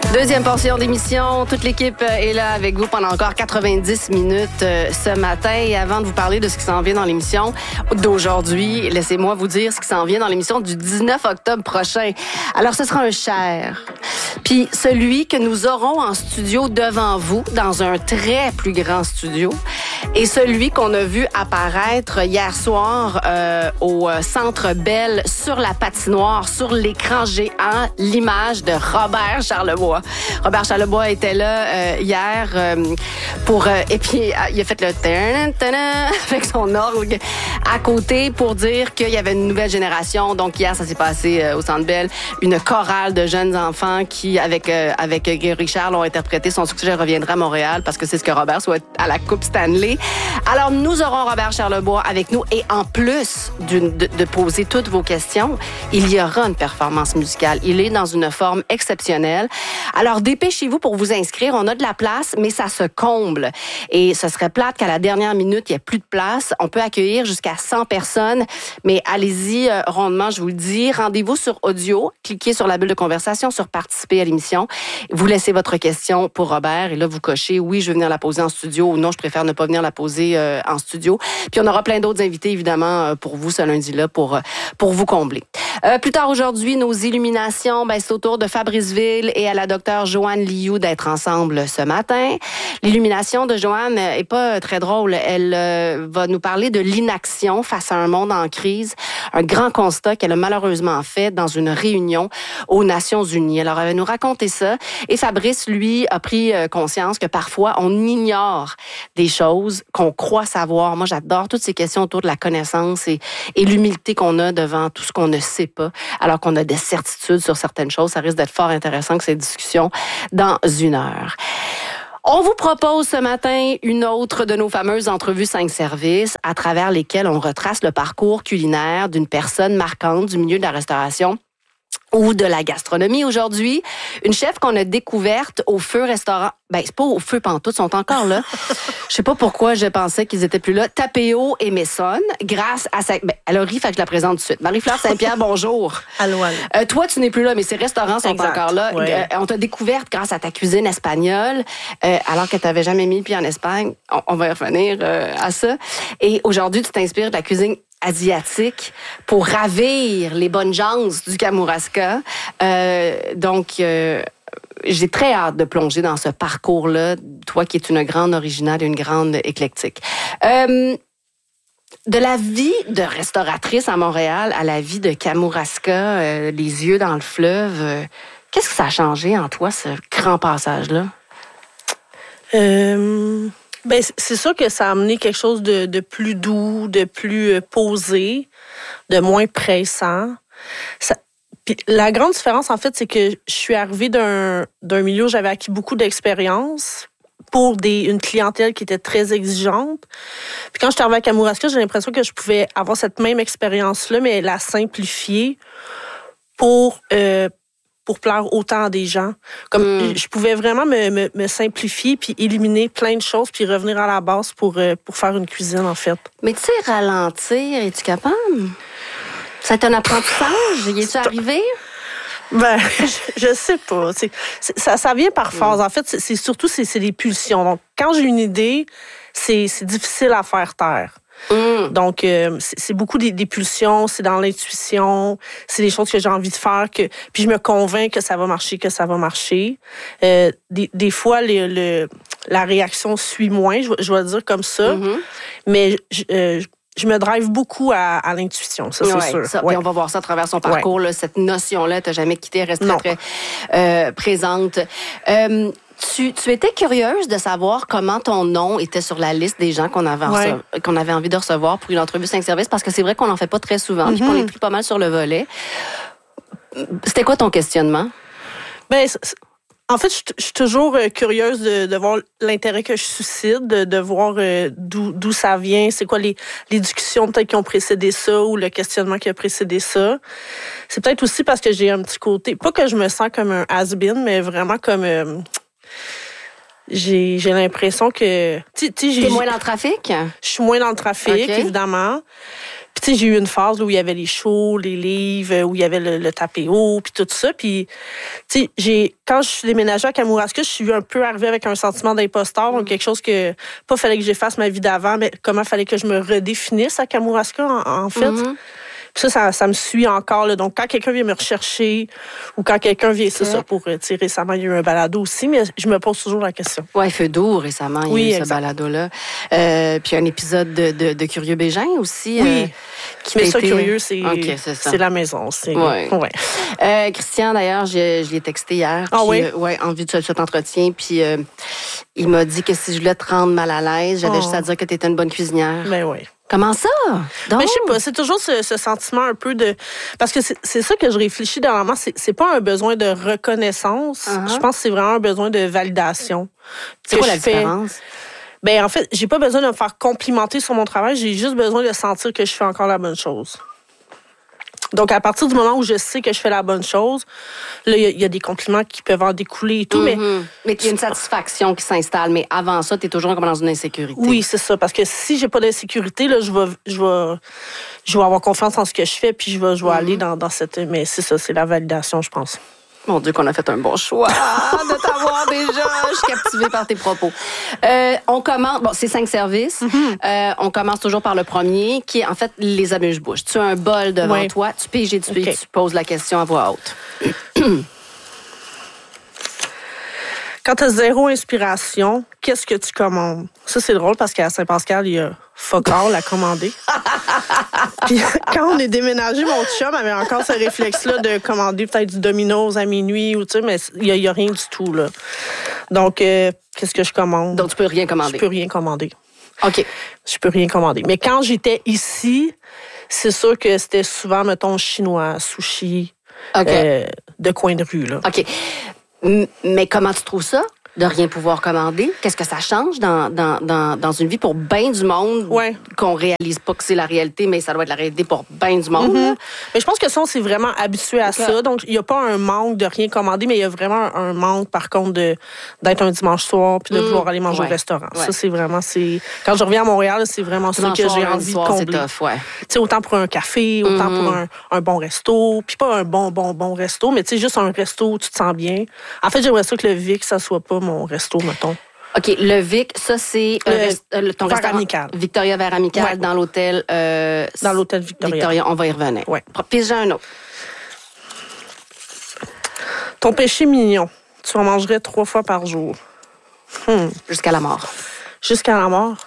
Deuxième portion d'émission. Toute l'équipe est là avec vous pendant encore 90 minutes ce matin. Et avant de vous parler de ce qui s'en vient dans l'émission d'aujourd'hui, laissez-moi vous dire ce qui s'en vient dans l'émission du 19 octobre prochain. Alors, ce sera un Cher. Puis celui que nous aurons en studio devant vous, dans un très plus grand studio, et celui qu'on a vu apparaître hier soir au Centre Bell sur la patinoire, sur l'écran géant, l'image de Robert Charlebois. Robert Charlebois était là hier pour... et puis, il a fait le ta-na-ta-na avec son orgue à côté pour dire qu'il y avait une nouvelle génération. Donc, hier, ça s'est passé au Centre Bell. Une chorale de jeunes enfants qui, avec Grégory Charles, ont interprété Son succès reviendra à Montréal parce que c'est ce que Robert souhaite à la Coupe Stanley. Alors, nous aurons Robert Charlebois avec nous et en plus de poser toutes vos questions, il y aura une performance musicale. Il est dans une forme exceptionnelle. Alors, dépêchez-vous pour vous inscrire. On a de la place, mais ça se comble. Et ce serait plate qu'à la dernière minute, il n'y ait plus de place. On peut accueillir jusqu'à 100 personnes, mais allez-y rondement, je vous le dis. Rendez-vous sur audio. Cliquez sur la bulle de conversation, sur participer à l'émission. Vous laissez votre question pour Robert et là, vous cochez oui, je veux venir la poser en studio ou non, je préfère ne pas venir la poser en studio. Puis on aura plein d'autres invités, évidemment, pour vous ce lundi-là, pour vous combler. Plus tard aujourd'hui, nos illuminations, c'est au tour de Fabriceville et à la docteure Joanne Liu d'être ensemble ce matin. L'illumination de Joanne est pas très drôle. Elle va nous parler de l'inaction face à un monde en crise. Un grand constat qu'elle a malheureusement fait dans une réunion aux Nations Unies. Alors, elle va nous raconter ça. Et Fabrice, lui, a pris conscience que parfois, on ignore des choses qu'on croit savoir. Moi, j'adore toutes ces questions autour de la connaissance et l'humilité qu'on a devant tout ce qu'on ne sait pas, alors qu'on a des certitudes sur certaines choses. Ça risque d'être fort intéressant que cette discussion dans une heure. On vous propose ce matin une autre de nos fameuses entrevues 5 services à travers lesquelles on retrace le parcours culinaire d'une personne marquante du milieu de la restauration ou de la gastronomie aujourd'hui. Une chef qu'on a découverte au Feu Restaurant. C'est pas au Feu pantoute, ils sont encore là. Je sais pas pourquoi je pensais qu'ils étaient plus là. Tapéo et Messonne, grâce à sa... elle a ri, fait que je la présente tout de suite. Marie-Fleur Saint-Pierre, bonjour. Allô. Toi, tu n'es plus là, mais ces restaurants sont encore là. Ouais. On t'a découverte grâce à ta cuisine espagnole, alors que tu n'avais jamais mis le pied en Espagne. On va y revenir à ça. Et aujourd'hui, tu t'inspires de la cuisine asiatique pour ravir les bonnes gens du Kamouraska. J'ai très hâte de plonger dans ce parcours-là, toi qui es une grande originale et une grande éclectique. De la vie de restauratrice à Montréal à la vie de Kamouraska, les yeux dans le fleuve, qu'est-ce que ça a changé en toi, ce grand passage-là? C'est sûr que ça a amené quelque chose de plus doux, de plus posé, de moins pressant. Puis la grande différence, en fait, c'est que je suis arrivée d'un milieu où j'avais acquis beaucoup d'expérience pour une clientèle qui était très exigeante. Puis quand je suis arrivée à Kamouraska, j'ai l'impression que je pouvais avoir cette même expérience-là, mais la simplifier pour plaire autant à des gens. Comme je pouvais vraiment me simplifier puis éliminer plein de choses puis revenir à la base pour faire une cuisine, en fait. Mais tu sais, ralentir, es-tu capable? Ça a été un apprentissage? Y es-tu arrivé? Je sais pas. Ça vient par phase. En fait, c'est surtout des pulsions. Donc, quand j'ai une idée, c'est difficile à faire taire. Donc, c'est beaucoup des pulsions, c'est dans l'intuition, c'est des choses que j'ai envie de faire, puis je me convainc que ça va marcher, Des fois, la réaction suit moins, je vais le dire comme ça, mais je me drive beaucoup à l'intuition, ça, c'est sûr. Ça, puis on va voir ça à travers son parcours, là, cette notion-là, t'as jamais quitté, elle reste très présente. Tu étais curieuse de savoir comment ton nom était sur la liste des gens qu'on avait envie de recevoir pour une entrevue 5 services, parce que c'est vrai qu'on n'en fait pas très souvent, puis qu'on est pris pas mal sur le volet. C'était quoi ton questionnement? En fait, je suis toujours curieuse de voir l'intérêt que je suscite, de voir d'où ça vient, c'est quoi les discussions peut-être qui ont précédé ça ou le questionnement qui a précédé ça. C'est peut-être aussi parce que j'ai un petit côté, pas que je me sens comme un has-been, mais vraiment comme... J'ai l'impression que... T'es moins dans le trafic? Je suis moins dans le trafic, évidemment. Puis tu sais, j'ai eu une phase là, où il y avait les shows, les livres, où il y avait le tapéo, puis tout ça. Puis tu sais, quand je suis déménagée à Kamouraska, je suis un peu arrivée avec un sentiment d'imposteur, donc quelque chose que pas fallait que j'efface ma vie d'avant, mais comment fallait que je me redéfinisse à Kamouraska en fait. Puis ça me suit encore. Là. Donc, quand quelqu'un vient me rechercher ou quand quelqu'un vient, c'est ça, pour récemment, il y a eu un balado aussi, mais je me pose toujours la question. Oui, Feu d'eau, récemment, il y a eu ce balado-là. Puis un épisode de Curieux Bégin aussi. Oui, mais ça, Curieux, c'est la maison. Christian, d'ailleurs, je l'ai texté hier. Ah oui? En vue de cet entretien. Puis il m'a dit que si je voulais te rendre mal à l'aise, j'avais juste à dire que tu étais une bonne cuisinière. Ben oui. Comment ça? Donc? Mais je sais pas, c'est toujours ce sentiment un peu de... Parce que c'est ça que je réfléchis dernièrement, c'est pas un besoin de reconnaissance. Je pense que c'est vraiment un besoin de validation. C'est quoi la différence? Ben en fait, j'ai pas besoin de me faire complimenter sur mon travail, j'ai juste besoin de sentir que je fais encore la bonne chose. Donc, à partir du moment où je sais que je fais la bonne chose, là, il y a des compliments qui peuvent en découler et tout, mais il y a une satisfaction qui s'installe, mais avant ça, tu es toujours comme dans une insécurité. Oui, c'est ça, parce que si j'ai pas d'insécurité, là, je vais avoir confiance en ce que je fais, puis je vais aller dans cette... Mais c'est ça, c'est la validation, je pense. Mon Dieu, qu'on a fait un bon choix de t'avoir déjà. Je suis captivée par tes propos. On commence... Bon, c'est 5 services. On commence toujours par le premier, qui est en fait les amuse-bouches. Tu as un bol devant toi, tu piges et tu poses la question à voix haute. Quand tu as zéro inspiration, qu'est-ce que tu commandes? Ça, c'est drôle parce qu'à Saint-Pascal, il y a fuck all à commander. Puis quand on est déménagé, mon chum avait encore ce réflexe-là de commander peut-être du Domino's à minuit, ou tu sais, mais il y a rien du tout, là. Donc, qu'est-ce que je commande? Donc, tu peux rien commander? Je peux rien commander. OK. Je peux rien commander. Mais quand j'étais ici, c'est sûr que c'était souvent, mettons, chinois, sushi, de coin de rue, là. OK. Mais comment tu trouves ça, de rien pouvoir commander? Qu'est-ce que ça change dans une vie pour bien du monde qu'on réalise pas que c'est la réalité, mais ça doit être la réalité pour bien du monde? Mais je pense que ça, on s'est vraiment habitué à ça. Donc, il n'y a pas un manque de rien commander, mais il y a vraiment un manque, par contre, d'être un dimanche soir puis de vouloir aller manger au restaurant. Ça, c'est vraiment... Quand je reviens à Montréal, c'est vraiment ça que j'ai envie de combler. Tu sais, autant pour un café, autant pour un bon resto. Puis pas un bon resto, mais tu sais, juste un resto où tu te sens bien. En fait, j'aimerais ça que le Vic, ça soit pas mon resto, mettons. OK, le Vic, ça, c'est ton restaurant amical. Victoria Vers Amical dans l'hôtel... dans l'hôtel Victoria. On va y revenir. Puis j'ai un autre. Ton péché mignon, tu en mangerais 3 fois par jour. Jusqu'à la mort. Jusqu'à la mort?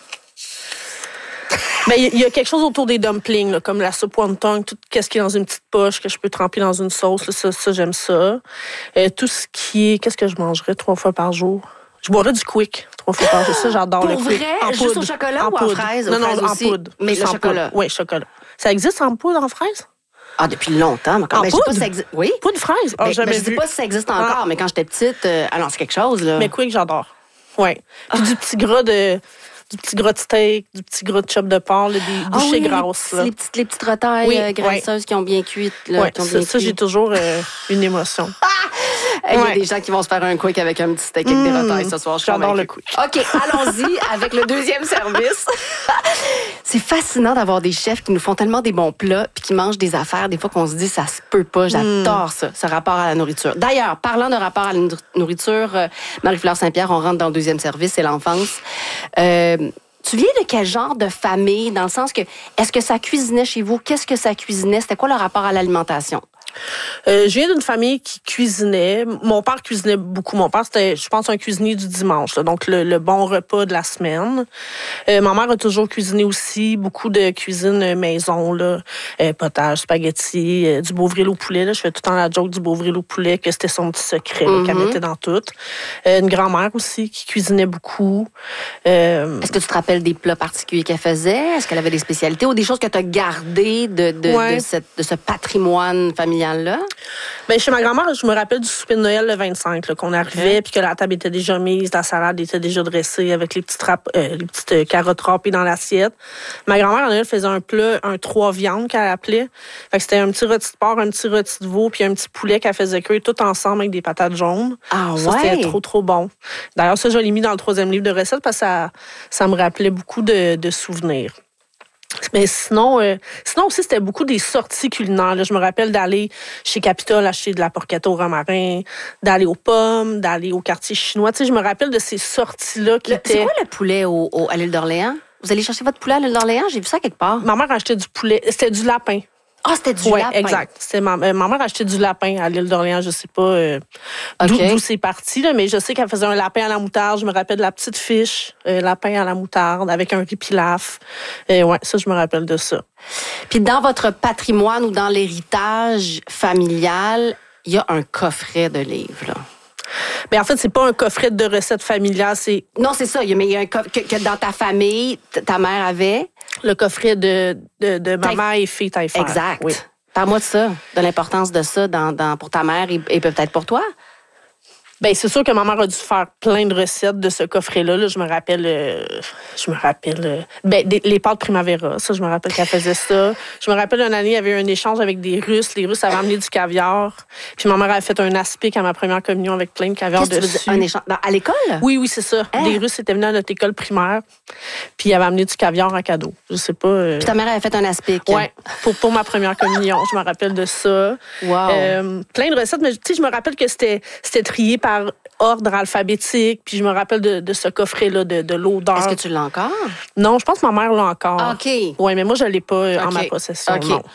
Ben, il y a quelque chose autour des dumplings, là, comme la soupe wonton, tout ce qui est dans une petite poche que je peux tremper dans une sauce. Là, ça, j'aime ça. Tout ce qui est... Qu'est-ce que je mangerais 3 fois par jour? Je boirais du Quick 3 fois par jour. Ça, j'adore le Quick. Pour vrai? Juste au chocolat ou en fraise? Non, en poudre. Mais le chocolat? Oui, chocolat. Ça existe en poudre, en fraise? Ah, depuis longtemps. En poudre? Je sais pas si ça existe. Oui. Poudre fraise? Je sais pas si ça existe encore, mais quand j'étais petite, alors c'est quelque chose, là. Mais Quick, j'adore. Oui. Puis du petit gras de steak, du petit gras de chop de porc, des bouchées grasses. Les petites retailles graisseuses qui ont bien cuit. Ça, j'ai toujours une émotion. Il y a des gens qui vont se faire un quick avec un petit steak avec des retailles ce soir. J'adore le quick. OK, allons-y avec le deuxième service. C'est fascinant d'avoir des chefs qui nous font tellement des bons plats puis qui mangent des affaires, des fois qu'on se dit ça se peut pas. J'adore ça, ce rapport à la nourriture. D'ailleurs, parlant de rapport à la nourriture, Marie-Fleur Saint-Pierre, on rentre dans le deuxième service, c'est l'enfance. Tu viens de quel genre de famille? Dans le sens que, est-ce que ça cuisinait chez vous? Qu'est-ce que ça cuisinait? C'était quoi le rapport à l'alimentation? Je viens d'une famille qui cuisinait. Mon père cuisinait beaucoup. Mon père, c'était, je pense, un cuisinier du dimanche. Là, donc, le bon repas de la semaine. Ma mère a toujours cuisiné aussi. Beaucoup de cuisine maison. Là, potage, spaghetti, du Beauvril au poulet. Là. Je fais tout le temps la joke du Beauvril au poulet, que c'était son petit secret qu'elle mettait dans tout. Une grand-mère aussi qui cuisinait beaucoup. Est-ce que tu te rappelles des plats particuliers qu'elle faisait? Est-ce qu'elle avait des spécialités ou des choses que tu as gardées de ce patrimoine familial? Ben, chez ma grand-mère, je me rappelle du souper de Noël le 25, là, qu'on arrivait puis que la table était déjà mise, la salade était déjà dressée avec les petites carottes râpées dans l'assiette. Ma grand-mère, en Noël, faisait un plat, un 3 viandes qu'elle appelait. Fait que c'était un petit rôti de porc, un petit rôti de veau puis un petit poulet qu'elle faisait cuire tout ensemble avec des patates jaunes. Ah ça, c'était trop, trop bon. D'ailleurs, ça, je l'ai mis dans le 3e livre de recettes parce que ça me rappelait beaucoup de souvenirs. Mais sinon aussi, c'était beaucoup des sorties culinaires. Là. Je me rappelle d'aller chez Capitole acheter de la porchetta au romarin, d'aller aux pommes, d'aller au quartier chinois. Tu sais, je me rappelle de ces sorties-là qui étaient... C'est quoi le poulet à l'île d'Orléans? Vous allez chercher votre poulet à l'île d'Orléans? J'ai vu ça quelque part. Ma mère achetait du poulet. C'était du lapin. Ah, c'était du lapin. Exact. C'était ma mère achetait du lapin à l'île d'Orléans. Je sais pas d'où c'est parti, là, mais je sais qu'elle faisait un lapin à la moutarde. Je me rappelle de la petite fiche, lapin à la moutarde, avec un riz pilaf. Ouais, ça, je me rappelle de ça. Puis dans votre patrimoine ou dans l'héritage familial, il y a un coffret de livres, là. Mais en fait, c'est pas un coffret de recettes familiales, c'est... Non, c'est ça. Mais il y a un que dans ta famille, ta mère avait. Le coffret de maman et fille taille faire. Exact. Oui. Parle-moi de ça, de l'importance de ça pour ta mère et peut-être pour toi. Bien, c'est sûr que ma mère a dû faire plein de recettes de ce coffret-là. Là, je me rappelle, les pâtes Primavera. Ça, je me rappelle qu'elle faisait ça. Je me rappelle une année, il y avait eu un échange avec des Russes. Les Russes avaient amené du caviar. Puis ma mère avait fait un aspic à ma première communion avec plein de caviar dessus. Qu'est-ce que tu veux dire? Un échange à l'école? Oui, c'est ça. Hein? Les Russes étaient venus à notre école primaire. Puis ils avaient amené du caviar en cadeau. Je sais pas. Puis ta mère avait fait un aspic. Oui, pour ma première communion. Je me rappelle de ça. Wow. Plein de recettes. Mais tu sais, je me rappelle que c'était trié par ordre alphabétique, puis je me rappelle de ce coffret-là, de l'odeur. Est-ce que tu l'as encore? Non, je pense que ma mère l'a encore. OK. Oui, mais moi, je ne l'ai pas en ma possession, OK. non.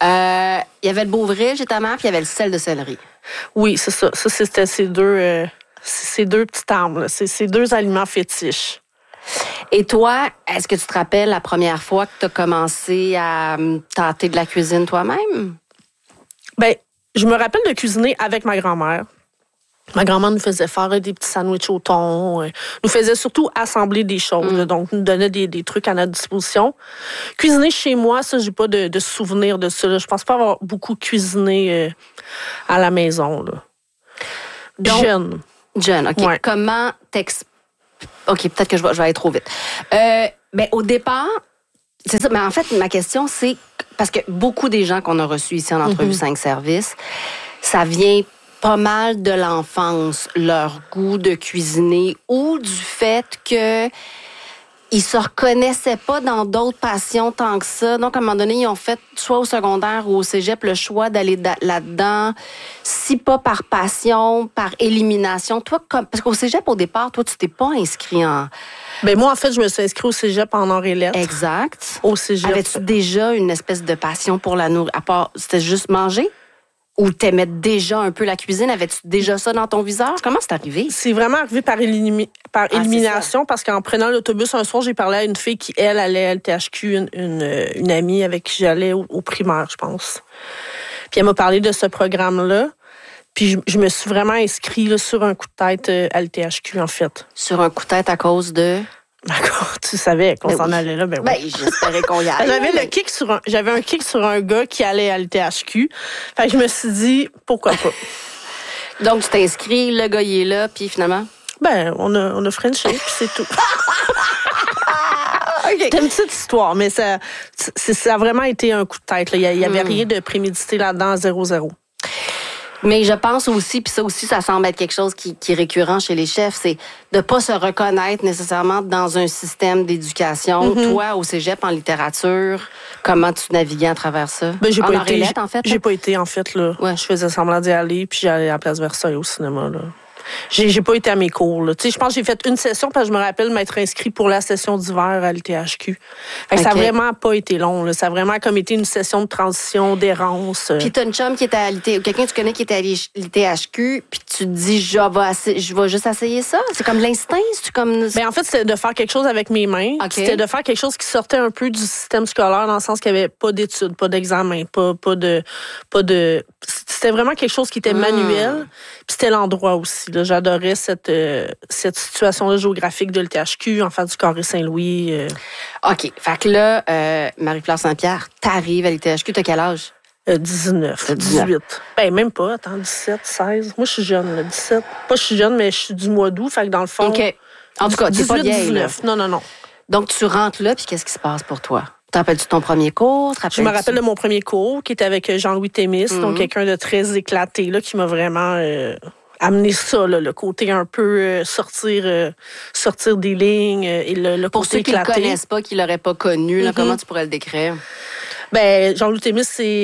Il y avait le Beauvril chez ta mère, puis il y avait le sel de céleri. Oui, c'est ça. Ça, c'était ces deux petites armes, là. Ces deux aliments fétiches. Et toi, est-ce que tu te rappelles la première fois que tu as commencé à tâter de la cuisine toi-même? Bien, je me rappelle de cuisiner avec ma grand-mère. Ma grand-mère nous faisait faire des petits sandwichs au thon, nous faisait surtout assembler des choses, donc nous donnait des trucs à notre disposition. Cuisiner chez moi, ça, j'ai pas de souvenir de ça. Là. Je pense pas avoir beaucoup cuisiné à la maison. Là. Donc, Jeune, OK. Ouais. Comment OK, peut-être que je vais aller trop vite. Ben, au départ, c'est ça. Mais en fait, ma question, c'est... Parce que beaucoup des gens qu'on a reçus ici en entrevue 5 services, ça vient pas mal de l'enfance, leur goût de cuisiner ou du fait que ils se reconnaissaient pas dans d'autres passions tant que ça. Donc, à un moment donné, ils ont fait, soit au secondaire ou au cégep, le choix d'aller là-dedans, si pas par passion, par élimination. Toi, parce qu'au cégep, au départ, toi, tu t'es pas inscrit en... Ben moi, en fait, je me suis inscrite au cégep en arts et lettres. Exact. Au cégep. Avais-tu déjà une espèce de passion pour la nourriture? À part, c'était juste manger? Ou t'aimais déjà un peu la cuisine? Avais-tu déjà ça dans ton visage? Comment c'est arrivé? C'est vraiment arrivé par élimination, parce qu'en prenant l'autobus un soir, j'ai parlé à une fille qui, elle, allait à LTHQ, une amie avec qui j'allais au primaire, je pense. Puis elle m'a parlé de ce programme-là. Puis je me suis vraiment inscrite là, sur un coup de tête à LTHQ, en fait. Sur un coup de tête à cause de... D'accord, tu savais qu'on s'en allait là, ben oui. Ben, j'espérais qu'on y allait. J'avais un kick sur un gars qui allait à l'LTHQ. Fait que je me suis dit, pourquoi pas. Donc, tu t'es inscrit, le gars, il est là, puis finalement? Ben, on a frenché, puis c'est tout. Okay. C'était une petite histoire, mais ça a vraiment été un coup de tête. Là. Il y avait rien de prémédité là-dedans, 0-0. Mais je pense aussi, puis ça aussi, ça semble être quelque chose qui est récurrent chez les chefs, c'est de pas se reconnaître nécessairement dans un système d'éducation. Toi, au cégep, en littérature, comment tu naviguais à travers ça? Ben, j'ai pas été, en fait, là. Ouais. Je faisais semblant d'y aller, puis j'allais à la Place Versailles au cinéma, là. J'ai pas été à mes cours, là. Tu sais, je pense que j'ai fait une session, parce que je me rappelle m'être inscrit pour la session d'hiver à l'THQ. Fait que ça a vraiment pas été long, là. Ça a vraiment comme été une session de transition, d'errance. Puis t'as une chum qui était à quelqu'un que tu connais qui était à l'ITHQ, puis tu te dis, je vais juste essayer ça. C'est comme l'instinct, c'est comme... Ben, en fait, c'était de faire quelque chose avec mes mains. Okay. C'était de faire quelque chose qui sortait un peu du système scolaire, dans le sens qu'il n'y avait pas d'études, pas d'examen, pas de... C'était vraiment quelque chose qui était manuel. Puis c'était l'endroit aussi, là. J'adorais cette situation-là géographique de l'THQ, en face du Carré Saint-Louis. OK. Fait que là, Marie-Fleur Saint-Pierre, t'arrives à l'ITHQ, t'as quel âge? 19, 18. Ben, même pas. Attends, 17, 16. Moi, je suis jeune, là, 17. Pas je suis jeune, mais je suis du mois d'août. Fait que dans le fond... OK. En tout cas, t'es pas vieille, 19. Là. Non. Donc, tu rentres là, puis qu'est-ce qui se passe pour toi? Te rappelles-tu ton premier cours? Je me rappelle de mon premier cours, qui était avec Jean-Louis Thémis, donc quelqu'un de très éclaté, là, qui m'a vraiment amener ça, là, le côté un peu sortir des lignes et le Pour côté ceux qui ne le éclaté. connaissent pas, qui ne l'auraient pas connu, là, comment tu pourrais le décrire? Ben, Jean-Loup Thémis,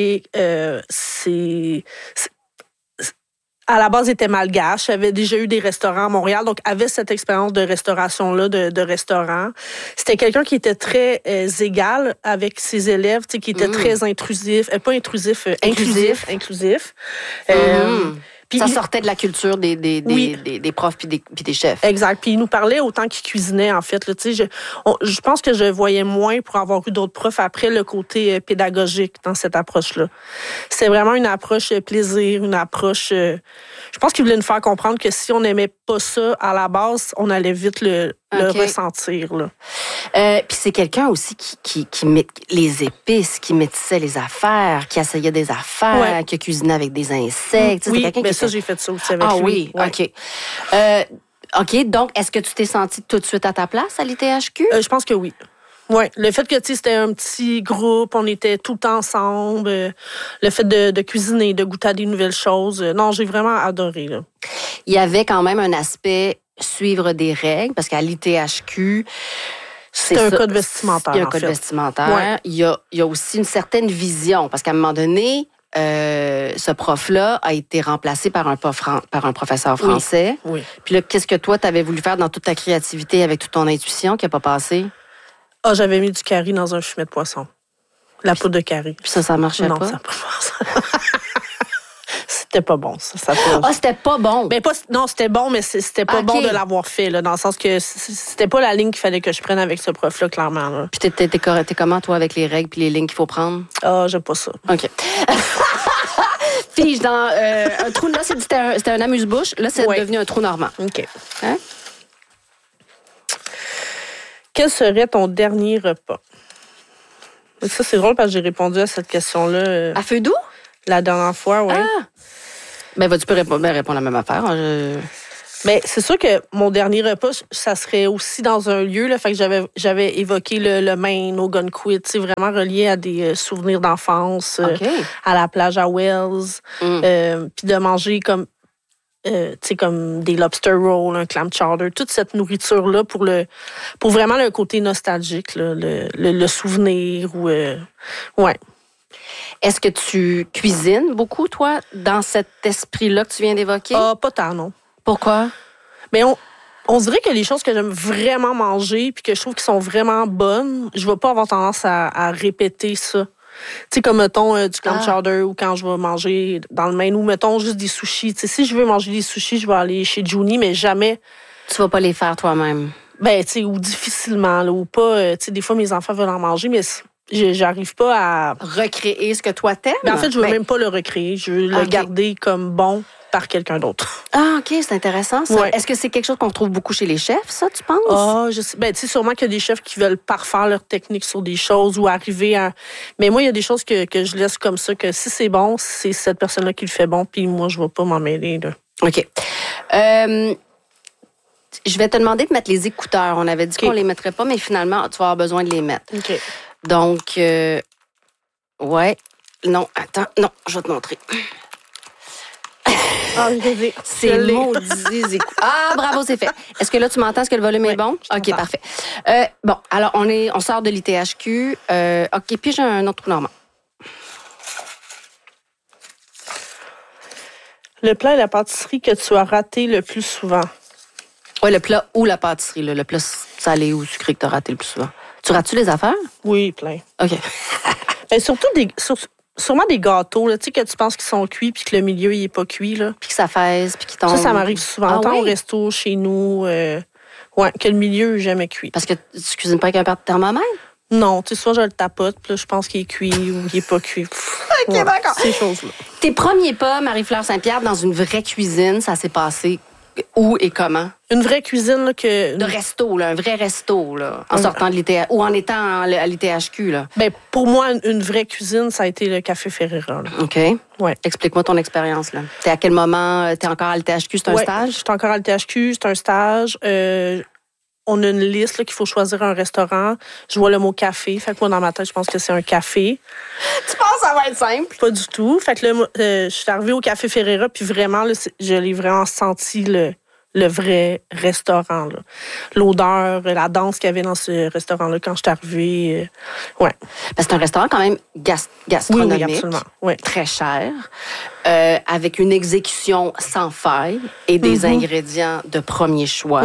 à la base, il était malgache, avait déjà eu des restaurants à Montréal, donc avait cette expérience de restauration-là, de restaurant. C'était quelqu'un qui était très égal avec ses élèves, qui était très intrusif, pas intrusif, inclusif. Puis ça sortait de la culture des profs puis des chefs. Exact. Puis il nous parlait autant qu'il cuisinait, en fait. Là, je pense que je voyais moins pour avoir eu d'autres profs après le côté pédagogique dans cette approche-là. C'était vraiment une approche plaisir, une approche... je pense qu'il voulait nous faire comprendre que si on n'aimait pas ça à la base, on allait vite le ressentir. Là. Puis c'est quelqu'un aussi qui met les épices, qui métissait les affaires, qui essayait des affaires, qui cuisinait avec des insectes. Oui, mais ça, j'ai fait ça aussi avec lui. Oui, OK. OK, donc, est-ce que tu t'es sentie tout de suite à ta place à l'ITHQ? Je pense que oui. Oui, le fait que c'était un petit groupe, on était tout ensemble, le fait de cuisiner, de goûter à des nouvelles choses. Non, j'ai vraiment adoré. Là. Il y avait quand même un aspect suivre des règles, parce qu'à l'ITHQ, c'est un code vestimentaire. Il y a un code vestimentaire. Ouais. Il y a aussi une certaine vision, parce qu'à un moment donné, ce prof-là a été remplacé par un professeur français. Oui. Puis là, qu'est-ce que toi, tu avais voulu faire dans toute ta créativité avec toute ton intuition qui n'a pas passé? Ah, j'avais mis du curry dans un fumet de poisson. La poudre de curry. Puis ça marchait pas? Non, ça n'a pas marché. C'était pas bon, ça. C'était pas bon? Ben, non, c'était bon, mais c'était pas bon de l'avoir fait, là, dans le sens que c'était pas la ligne qu'il fallait que je prenne avec ce prof-là, clairement. Là. Puis t'es comment, toi, avec les règles puis les lignes qu'il faut prendre? Ah, j'aime pas ça. OK. Fige dans un trou, là, c'était un amuse-bouche. Là, c'est devenu un trou normand. OK. Hein? Quel serait ton dernier repas? Ça, c'est drôle parce que j'ai répondu à cette question-là. À feu doux? La dernière fois, oui. Ah! Ben, tu peux répondre la même affaire. Ben, c'est sûr que mon dernier repas, ça serait aussi dans un lieu. Là, fait que j'avais évoqué le Maine au Gunquit, vraiment relié à des souvenirs d'enfance, à la plage à Wells, puis de manger comme des lobster rolls, un clam chowder, toute cette nourriture-là pour vraiment le côté nostalgique, là, le souvenir. Ouais. Est-ce que tu cuisines beaucoup, toi, dans cet esprit-là que tu viens d'évoquer? Ah, pas tant, non. Pourquoi? Mais on dirait que les choses que j'aime vraiment manger puis que je trouve qu'ils sont vraiment bonnes, je vais pas avoir tendance à répéter ça. Tu sais, comme, mettons, du clam chowder ou quand je vais manger dans le Maine ou, mettons, juste des sushis. Tu sais, si je veux manger des sushis, je vais aller chez Juni, mais jamais... Tu vas pas les faire toi-même? Ben, tu sais, ou difficilement, là, ou pas... tu sais, des fois, mes enfants veulent en manger, mais j'arrive pas à... Recréer ce que toi t'aimes? Ben, en fait, je veux même pas le recréer. Je veux le garder comme bon par quelqu'un d'autre. Ah, OK, c'est intéressant, ça. Ouais. Est-ce que c'est quelque chose qu'on retrouve beaucoup chez les chefs, ça, tu penses? Ah, je sais. Ben, tu sais, sûrement qu'il y a des chefs qui veulent parfaire leur technique sur des choses ou arriver à... Mais moi, il y a des choses que je laisse comme ça, que si c'est bon, c'est cette personne-là qui le fait bon, puis moi, je vais pas m'en mêler, là. OK. Je vais te demander de mettre les écouteurs. On avait dit qu'on les mettrait pas, mais finalement, tu vas avoir besoin de les mettre. OK. Donc, ouais. Non, attends. Non, je vais te montrer. Ah, je les ai. C'est maudit. Ah, bravo, c'est fait. Est-ce que là, tu m'entends? Est-ce que le volume est bon? OK, parfait. Bon, alors, on sort de l'ITHQ. OK, puis j'ai un autre trou normand. Le plat et la pâtisserie que tu as raté le plus souvent? Oui, le plat ou la pâtisserie, là, le plat salé ou sucré que tu as raté le plus souvent. Tu rates-tu les affaires? Oui, plein. OK. Ben, surtout sûrement des gâteaux, là, tu sais, que tu penses qu'ils sont cuits puis que le milieu, il est pas cuit, là. Puis que ça fesse, puis qu'il tombe. Ça m'arrive souvent. Tant au resto, chez nous, que le milieu est jamais cuit. Parce que tu cuisines pas avec un thermomètre? Non, tu sais, soit je le tapote, puis là, je pense qu'il est cuit ou il est pas cuit. OK, d'accord. Ces choses-là. Tes premiers pas, Marie-Fleur Saint-Pierre, dans une vraie cuisine, ça s'est passé où et comment? Une vraie cuisine, là, que... De resto, là, un vrai resto, là, en sortant de l'ITHQ, ou en étant à l'ITHQ, là. Ben, pour moi, une vraie cuisine, ça a été le Café Ferreira, là. OK. Ouais. Explique-moi ton expérience, là. T'es à quel moment? T'es encore à l'ITHQ? C'est un stage? Je suis encore à l'ITHQ, c'est un stage. on a une liste là, qu'il faut choisir un restaurant. Je vois le mot café. Fait que moi, dans ma tête, je pense que c'est un café. Tu penses que ça va être simple? Pas du tout. Fait que là, je suis arrivée au Café Ferreira, puis vraiment, là, je l'ai vraiment senti le vrai restaurant. Là. L'odeur, la danse qu'il y avait dans ce restaurant-là quand je suis arrivée. Ouais. Parce que c'est un restaurant quand même gastronomique. Oui, absolument. Ouais. Très cher, avec une exécution sans faille et des ingrédients de premier choix.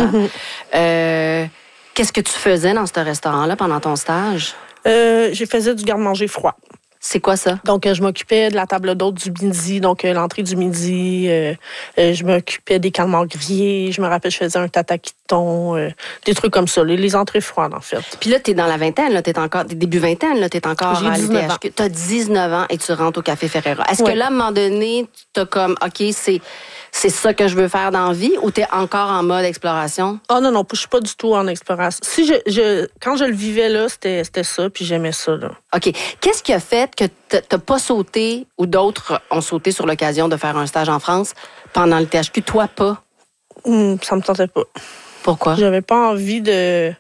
Qu'est-ce que tu faisais dans ce restaurant-là pendant ton stage? Je faisais du garde-manger froid. C'est quoi ça? Donc, je m'occupais de la table d'hôte du midi, donc l'entrée du midi. Je m'occupais des calmars grillés. Je me rappelle, je faisais un tataki de thon, des trucs comme ça, les entrées froides, en fait. Puis là, t'es dans la vingtaine, là, t'es début vingtaine, là, t'es encore J'ai à 19 l'ITHQ. T'as 19 ans et tu rentres au Café Ferreira. Est-ce que là, à un moment donné, t'as comme, OK, c'est ça que je veux faire dans la vie, ou t'es encore en mode exploration? Oh non, je suis pas du tout en exploration. Si quand je le vivais là, c'était ça, puis j'aimais ça, là. OK. Qu'est-ce qui a fait que t'as pas sauté, ou d'autres ont sauté sur l'occasion de faire un stage en France pendant le THQ, toi pas? Ça me tentait pas. Pourquoi? J'avais pas envie de...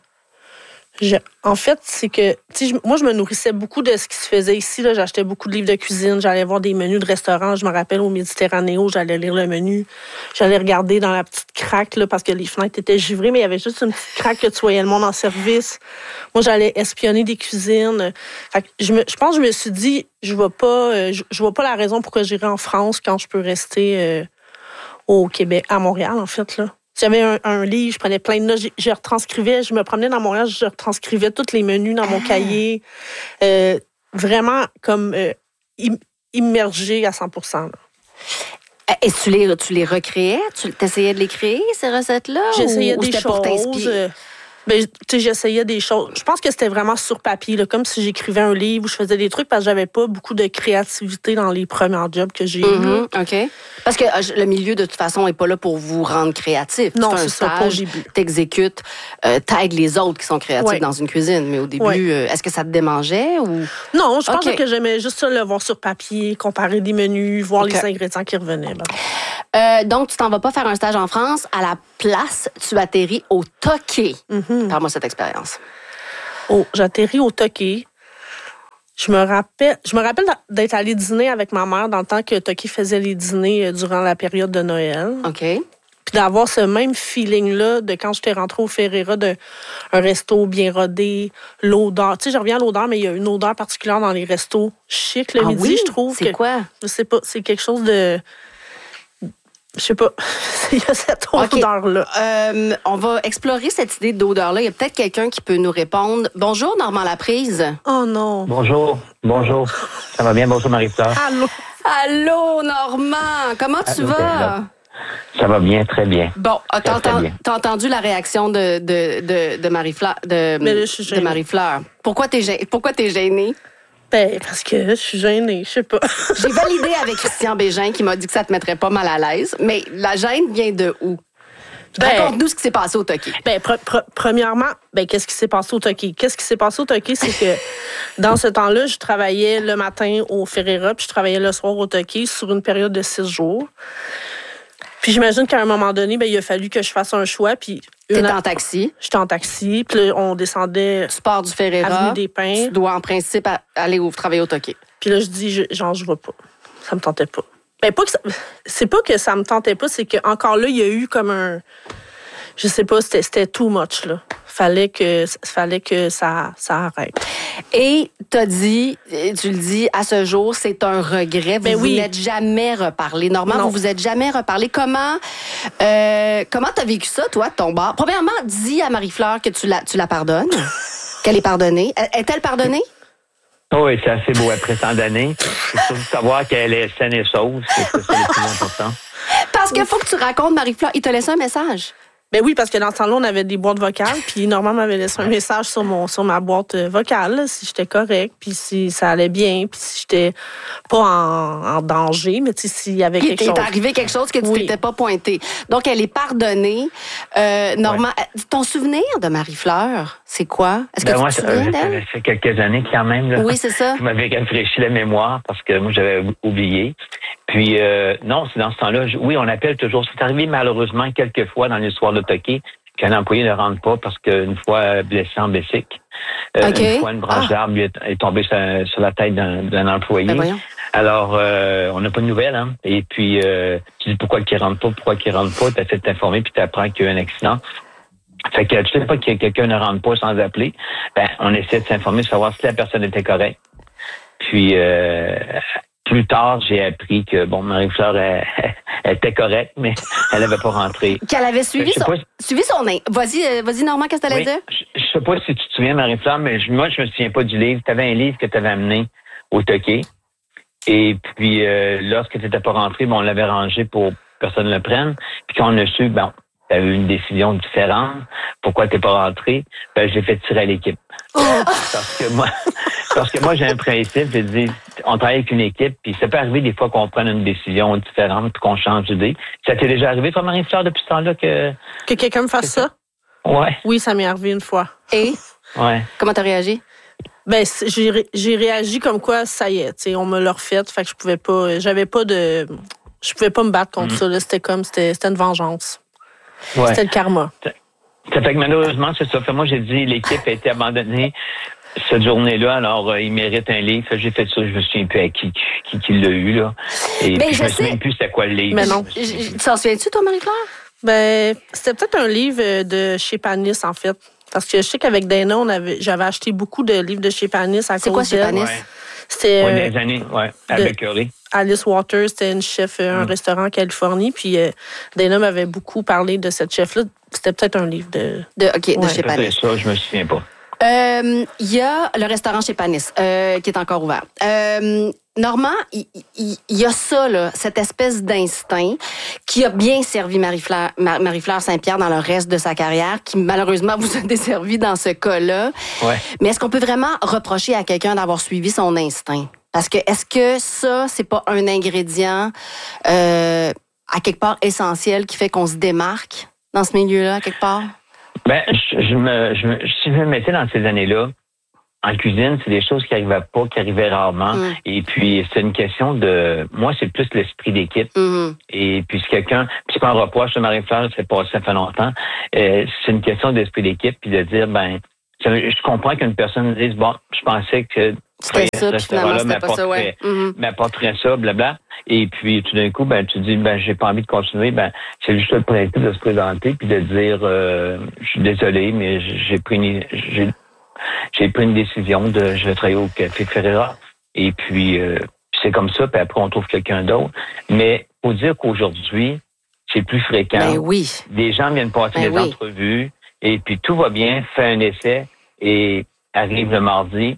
En fait, c'est que, moi, je me nourrissais beaucoup de ce qui se faisait ici. Là. J'achetais beaucoup de livres de cuisine. J'allais voir des menus de restaurants. Je me rappelle au Méditerranéo, j'allais lire le menu. J'allais regarder dans la petite craque, là, parce que les fenêtres étaient givrées, mais il y avait juste une petite craque que tu voyais le monde en service. Moi, j'allais espionner des cuisines. Fait que je pense que je me suis dit, je vois pas la raison pourquoi j'irais en France quand je peux rester au Québec, à Montréal, en fait, là. J'avais un livre, je prenais plein de notes, je retranscrivais, je me promenais dans Montréal, je retranscrivais tous les menus dans mon cahier. Vraiment comme immergée à 100%. Là. Et tu les recréais? Tu essayais de les créer, ces recettes-là? J'essayais ou des choses. Pour choses. J'essayais des choses. Je pense que c'était vraiment sur papier, là, comme si j'écrivais un livre ou je faisais des trucs parce que j'avais pas beaucoup de créativité dans les premiers jobs que j'ai eus. OK. Parce que le milieu, de toute façon, n'est pas là pour vous rendre créatif. Non, tu fais un stage, t'exécutes, t'aides les autres qui sont créatifs dans une cuisine. Mais au début, est-ce que ça te démangeait? Ou... Non, je pense que j'aimais juste ça, le voir sur papier, comparer des menus, voir les ingrédients qui revenaient. Donc, tu t'en vas pas faire un stage en France. À la place, tu atterris au Toqué. Parle-moi cette expérience. Oh, j'atterris au Toqué. Je me rappelle d'être allée dîner avec ma mère dans le temps que Toqué faisait les dîners durant la période de Noël. OK. Puis d'avoir ce même feeling-là de quand j'étais rentrée au Ferreira, d'un resto bien rodé, l'odeur. Tu sais, je reviens à l'odeur, mais il y a une odeur particulière dans les restos chics le midi, je trouve. C'est quoi? Je sais pas, c'est quelque chose de... Je sais pas. Il y a cette odeur-là. On va explorer cette idée d'odeur-là. Il y a peut-être quelqu'un qui peut nous répondre. Bonjour, Normand Laprise. Oh non. Bonjour. Ça va bien? Bonjour, Marie-Fleur. Allô, Normand. Comment tu vas? Ça va bien, très bien. Bon, t'as entendu la réaction de Marie-Fleur? De Marie-Fleur. Pourquoi t'es gênée? Parce que je suis gênée, je sais pas. J'ai validé avec Christian Bégin qui m'a dit que ça te mettrait pas mal à l'aise. Mais la gêne vient de où? Raconte-nous ce qui s'est passé au Toqué. Premièrement, qu'est-ce qui s'est passé au Toqué? Qu'est-ce qui s'est passé au Toqué, c'est que dans ce temps-là, je travaillais le matin au Ferreira, puis je travaillais le soir au Toqué sur une période de 6 jours. Puis j'imagine qu'à un moment donné, il a fallu que je fasse un choix. Puis t'étais en taxi. J'étais en taxi. Puis là, on descendait. Tu pars du Ferreira. Avenue des Pins. Tu dois en principe aller travailler au Toqué. Puis là, je dis, je vais pas. Ça me tentait pas. C'est pas que ça me tentait pas, c'est qu'encore là, il y a eu comme un... Je sais pas, c'était too much, là. Fallait que ça arrête. Et tu le dis, à ce jour, c'est un regret. Vous n'êtes jamais reparlé. Normand, vous êtes jamais reparlé. Comment t'as vécu ça, toi, de ton bar? Premièrement, dis à Marie-Fleur que tu la pardonnes, qu'elle est pardonnée. Est-elle pardonnée? Oui, c'est assez beau après tant d'années. Il faut savoir qu'elle est saine et sauve. C'est ça le plus important. Parce qu'il faut que tu racontes, Marie-Fleur, il t'a laissé un message. Oui, parce que dans ce temps-là, on avait des boîtes vocales, puis Normand m'avait laissé un message sur ma boîte vocale, là, si j'étais correcte, puis si ça allait bien, puis si j'étais pas en danger, mais s'il y avait quelque chose. Il t'est arrivé quelque chose que tu t'étais pas pointé. Donc, elle est pardonnée. Normand, ton souvenir de Marie-Fleur, c'est quoi? Est-ce que tu te souviens d'elle? Ça fait quelques années quand même. Là. Oui, c'est ça. Tu m'avais rafraîchi la mémoire parce que moi, j'avais oublié. Puis, non, c'est dans ce temps-là. Oui, on appelle toujours. C'est arrivé malheureusement quelques fois dans l'histoire de Toqué qu'un employé ne rentre pas parce qu'une fois blessé en bicycle, une fois une branche d'arbre lui est tombée sur la tête d'un employé. Ben voyons. Alors, on n'a pas de nouvelles, hein. Et puis, tu dis pourquoi qu'il rentre pas, tu essaies de t'informer, puis tu apprends qu'il y a eu un accident. Fait que tu sais pas que quelqu'un ne rentre pas sans appeler, on essaie de s'informer, de savoir si la personne était correcte. Puis, plus tard, j'ai appris que, Marie-Fleur, elle était correcte, mais elle n'avait pas rentré. Qu'elle avait suivi son... Vas-y, Normand, qu'est-ce que tu allais dire? Je sais pas si tu te souviens, Marie-Fleur, mais moi, je me souviens pas du livre. Tu avais un livre que tu avais amené au Toqué. Et puis, lorsque tu n'étais pas rentré, on l'avait rangé pour que personne ne le prenne. Puis quand on a su, tu avais eu une décision différente. Pourquoi tu n'es pas rentré? J'ai fait tirer à l'équipe. Parce que moi, j'ai un principe, je dis, on travaille avec une équipe, puis ça peut arriver des fois qu'on prenne une décision différente, puis qu'on change d'idée. Ça t'est déjà arrivé, toi, Marie-Fleur, depuis ce temps-là que quelqu'un me fasse ça? Ouais. Oui, ça m'est arrivé une fois. Et? Ouais. Comment t'as réagi? J'ai réagi comme quoi, ça y est, tu sais, on me l'a refait, fait que je pouvais pas me battre contre ça, là. C'était une vengeance. Ouais. C'était le karma. Ça fait que malheureusement, c'est ça. Moi, j'ai dit, l'équipe a été abandonnée cette journée-là, alors il mérite un livre. J'ai fait ça, je me souviens plus à qui l'a eu, là. Et puis, je me souviens plus c'était quoi le livre. Mais non. Tu t'en souviens-tu, toi, Marie-Claire? C'était peut-être un livre de chez Panis, en fait. Parce que je sais qu'avec Dana, j'avais acheté beaucoup de livres de chez Panis à cause d'elle. C'est quoi chez Panis? C'était... des années, avec Curry. Alice Waters, c'était une chef, un restaurant en Californie. Puis Dana m'avait beaucoup parlé de cette chef-là. C'était peut-être un livre de chez Panis. Ça, je me souviens pas. Il y a le restaurant chez Panis qui est encore ouvert. Normand, il y a ça, là, cette espèce d'instinct qui a bien servi Marie-Fleur Saint-Pierre dans le reste de sa carrière, qui malheureusement vous a desservi dans ce cas-là. Ouais. Mais est-ce qu'on peut vraiment reprocher à quelqu'un d'avoir suivi son instinct? Parce que est-ce que ça, c'est pas un ingrédient à quelque part essentiel qui fait qu'on se démarque dans ce milieu-là, à quelque part? Si je me mettais dans ces années-là, en cuisine, c'est des choses qui arrivaient rarement. Et puis, c'est une question de... Moi, c'est plus l'esprit d'équipe. Et puis, c'est pas un reproche de Marie-Fleur, ça fait longtemps. C'est une question d'esprit d'équipe, puis de dire, je comprends qu'une personne dise, je pensais que c'était ça, puis finalement, c'était pas ça, ouais. M'apporterait ça, blabla. Et puis, tout d'un coup, tu dis, j'ai pas envie de continuer. C'est juste le principe de se présenter, puis de dire, je suis désolé, mais j'ai pris une décision je vais travailler au Café Ferreira. Et puis, c'est comme ça, puis après, on trouve quelqu'un d'autre. Mais faut dire qu'aujourd'hui, c'est plus fréquent. Oui. Des gens viennent passer des entrevues, et puis tout va bien, fait un essai, et arrive le mardi,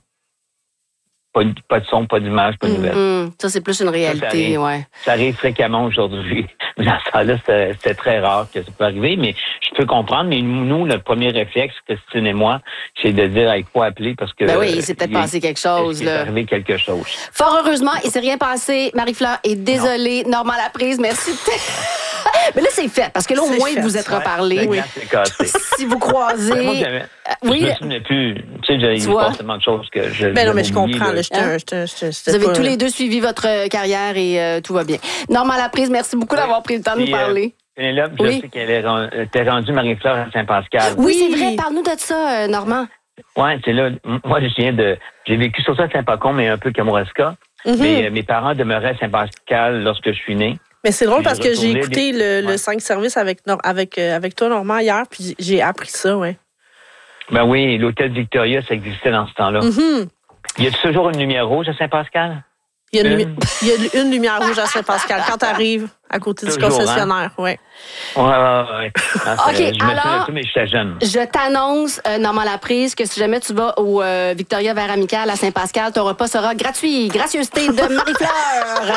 pas de son, pas d'image, pas de nouvelles. Ça, c'est plus une réalité, Ça arrive fréquemment aujourd'hui. Dans ce temps-là, c'était très rare que ça peut arriver, mais je peux comprendre. Mais nous, notre premier réflexe, Christine et moi, c'est de dire il faut appeler parce que... il s'est peut-être passé quelque chose. Il s'est arrivé quelque chose. Fort heureusement, il s'est rien passé. Marie-Fleur est désolée. Normand Laprise, merci. Mais là, c'est fait, parce que là, au moins, vous êtes reparlé. Oui. Si vous croisez... Je me souvenais plus. Tu sais, il y a forcément de choses que je... Non, mais je comprends. Vous avez tous les deux suivi votre carrière et tout va bien. Normand Laprise, merci beaucoup d'avoir pris le temps de nous parler. Pénélope, je sais qu'elle était rendue Marie-Fleur à Saint-Pascal. Oui, c'est vrai. Parle-nous de ça, Normand. Oui, c'est là. Moi, j'ai vécu surtout à Saint-Pacon, mais un peu Kamouraska. Mais mes parents demeuraient à Saint-Pascal lorsque je suis né. Mais c'est drôle parce que j'ai écouté le 5 services avec toi, Normand, hier, puis j'ai appris ça, ouais. Oui, l'hôtel Victoria, ça existait dans ce temps-là. Y a toujours une lumière rouge à Saint-Pascal? Il y a une lumière rouge à Saint-Pascal quand tu arrives à côté du concessionnaire, oui. Oui. OK, alors, mais j'étais jeune. Je t'annonce, Normand Laprise, que si jamais tu vas au Victoria Vers Amical à Saint-Pascal, ton repas sera gratuit. Gracieuseté de Marie-Fleur.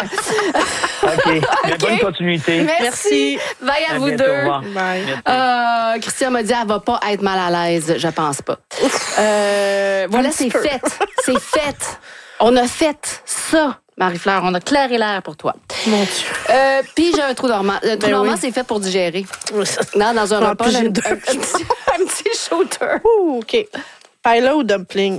OK. Bonne continuité. Merci. Bye à vous bientôt, deux. Bye. Christian m'a dit elle va pas être mal à l'aise. Je pense pas. Voilà, c'est fait. C'est fait. On a fait ça. Marie-Fleur, on a clairé l'air pour toi. Mon Dieu. Puis j'ai un trou normand. Un trou normand, c'est fait pour digérer. Non, dans un repas, un petit shooter. OK. Paella ou dumpling?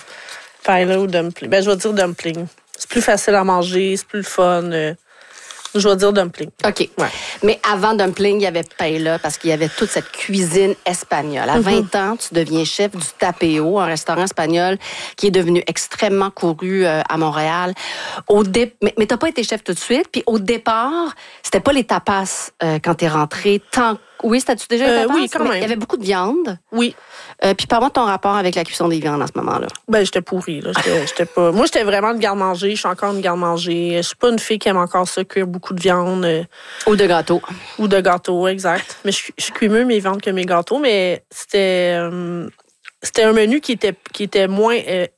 Paella ou dumpling? Je vais dire dumpling. C'est plus facile à manger, c'est plus le fun. Je vais dire dumpling. OK. Ouais. Mais avant dumpling, il y avait paella parce qu'il y avait toute cette cuisine espagnole. À 20 ans, tu deviens chef du Tapeo, un restaurant espagnol qui est devenu extrêmement couru à Montréal. Mais t'as pas été chef tout de suite. Puis au départ, c'était pas les tapas quand t'es rentré. Oui, c'était-tu déjà les tapas? Oui, quand même. Il y avait beaucoup de viande. Oui. Puis parle-moi de ton rapport avec la cuisson des viandes à ce moment-là. Ben, j'étais pourrie, là. J'étais pas... Moi, j'étais vraiment une garde-manger. Je suis encore une garde-manger. Je suis pas une fille qui aime encore ça, cuire beaucoup de viande. Ou de gâteaux. Ou de gâteaux, exact. Mais je cuis mieux mes viandes que mes gâteaux, mais c'était un menu qui était moins...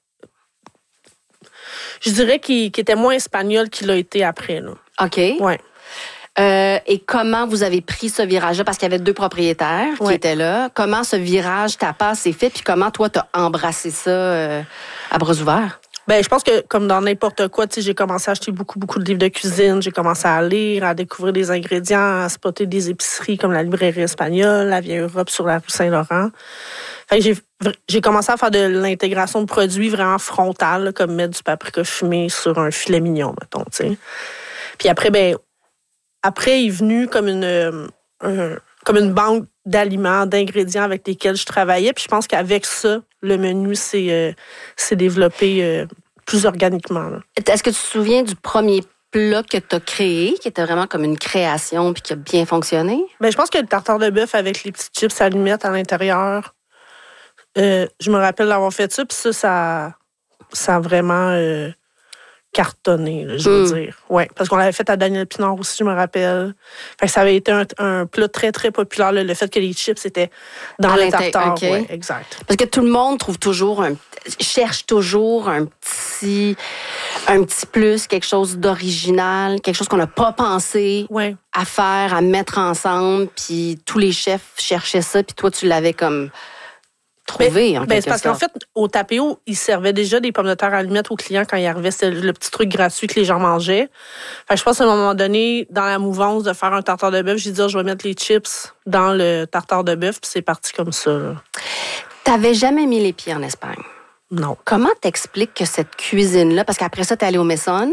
je dirais qu'il était moins espagnol qu'il a été après, là. OK. Ouais. Et comment vous avez pris ce virage-là? Parce qu'il y avait 2 propriétaires qui étaient là. Comment ce virage tapas s'est fait? Puis comment toi, t'as embrassé ça à bras ouverts? Ben, je pense que comme dans n'importe quoi, tu sais, j'ai commencé à acheter beaucoup de livres de cuisine. J'ai commencé à lire, à découvrir des ingrédients, à spotter des épiceries comme la librairie espagnole, la Vieille Europe sur la rue Saint-Laurent. Fait que j'ai commencé à faire de l'intégration de produits vraiment frontale, là, comme mettre du paprika fumé sur un filet mignon, mettons, tu sais. Puis après, après est venu comme une banque d'aliments, d'ingrédients avec lesquels je travaillais. Puis je pense qu'avec ça, le menu s'est développé plus organiquement, là. Est-ce que tu te souviens du premier plat que tu as créé, qui était vraiment comme une création puis qui a bien fonctionné? Ben, je pense que le tartare de bœuf avec les petits chips allumettes à l'intérieur, je me rappelle d'avoir fait ça. Puis ça a vraiment... cartonné, là, je veux dire. Ouais, parce qu'on l'avait fait à Daniel Pinard aussi, je me rappelle. Fait que ça avait été un plat très, très populaire, là, le fait que les chips étaient dans le tartare. Okay. Ouais, exact. Parce que tout le monde cherche toujours un petit plus, quelque chose d'original, quelque chose qu'on n'a pas pensé à faire, à mettre ensemble. Puis tous les chefs cherchaient ça, puis toi, tu l'avais comme... trouvé, en quelque c'est parce qu'en fait, au Tapeo, ils servaient déjà des pommes de terre allumettes aux clients quand ils arrivaient. C'était le petit truc gratuit que les gens mangeaient. Fait que je pense qu'à un moment donné, dans la mouvance de faire un tartare de bœuf, j'ai dit, je vais mettre les chips dans le tartare de bœuf, puis c'est parti comme ça, là. T'avais jamais mis les pieds en Espagne? Non. Comment t'expliques que cette cuisine-là, parce qu'après ça, t'es allé au Messon,